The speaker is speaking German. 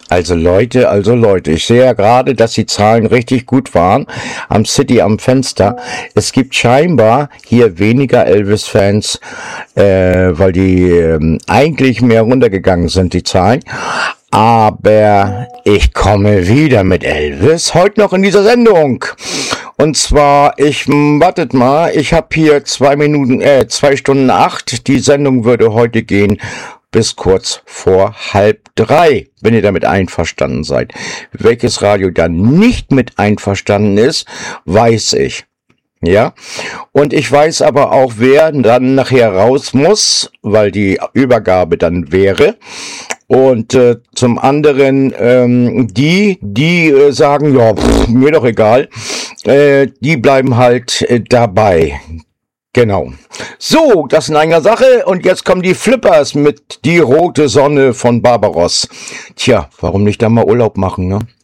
Also Leute, ich sehe ja gerade, dass die Zahlen richtig gut waren am City am Fenster. Es gibt scheinbar hier weniger Elvis-Fans, weil die eigentlich mehr runtergegangen sind, die Zahlen. Aber ich komme wieder mit Elvis heute noch in dieser Sendung. Und zwar, wartet mal, ich habe hier 2 Stunden 8. Die Sendung würde heute gehen bis kurz vor 2:30, wenn ihr damit einverstanden seid. Welches Radio dann nicht mit einverstanden ist, weiß ich. Ja, und ich weiß aber auch, wer dann nachher raus muss, weil die Übergabe dann wäre. Und zum anderen, die sagen, ja, mir doch egal, die bleiben halt dabei. Genau. So, das in einer Sache. Und jetzt kommen die Flippers mit Die rote Sonne von Barbaros. Tja, warum nicht da mal Urlaub machen, ne?